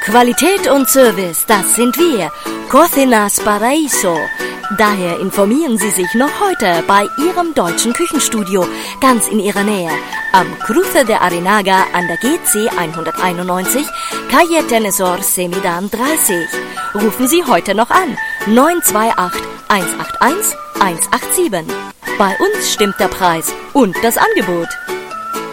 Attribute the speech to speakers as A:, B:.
A: Qualität und Service, das sind wir. Cocinas Paraíso. Daher informieren Sie sich noch heute bei Ihrem deutschen Küchenstudio, ganz in Ihrer Nähe. Am Cruce de Arenaga an der GC 191, Calle Tenesor Semidan 30. Rufen Sie heute noch an. 928 181 187. Bei uns stimmt der Preis und das Angebot.